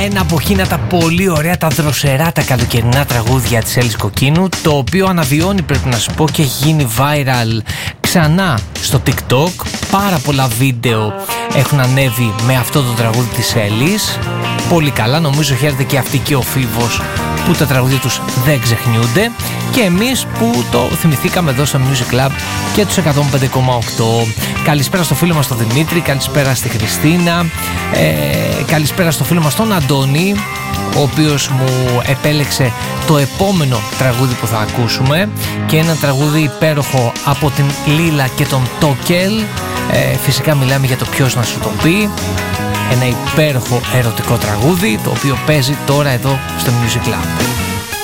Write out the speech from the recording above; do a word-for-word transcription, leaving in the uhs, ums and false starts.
ένα από εκείνα τα πολύ ωραία, τα δροσερά, τα καλοκαιρινά τραγούδια της Έλλης Κοκκίνου, το οποίο αναβιώνει, πρέπει να σου πω, και έχει γίνει viral ξανά στο TikTok. Πάρα πολλά βίντεο έχουν ανέβει με αυτό το τραγούδι της Έλλης. Πολύ καλά, νομίζω χαίρεται και αυτή και ο Φίβος που τα τραγούδια τους δεν ξεχνιούνται, και εμείς που το θυμηθήκαμε εδώ στο Music Club και τους εκατόν πέντε κόμμα οκτώ. Καλησπέρα στο φίλο μας τον Δημήτρη, καλησπέρα στη Χριστίνα, ε, καλησπέρα στο φίλο μας τον Αντώνη, ο οποίος μου επέλεξε το επόμενο τραγούδι που θα ακούσουμε, και ένα τραγούδι υπέροχο από την Λίλα και τον Τόκελ. Ε, φυσικά μιλάμε για το ποιος να σου το πει. Ένα υπέροχο ερωτικό τραγούδι, το οποίο παίζει τώρα εδώ στο Music Club.